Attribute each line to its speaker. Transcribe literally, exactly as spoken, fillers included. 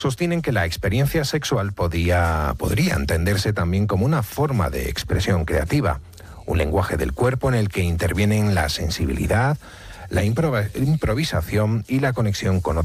Speaker 1: sostienen que la experiencia sexual podía, podría entenderse también como una forma de expresión creativa, un lenguaje del cuerpo en el que intervienen la sensibilidad, la improvisación y la conexión con otros.